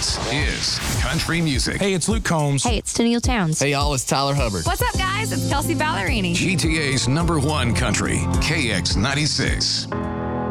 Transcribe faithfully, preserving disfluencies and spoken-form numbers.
This is Country Music. Hey, it's Luke Combs. Hey, it's Tennille Towns. Hey, y'all, it's Tyler Hubbard. What's up, guys? It's Kelsey Ballerini. G T A's number one country, K X ninety-six.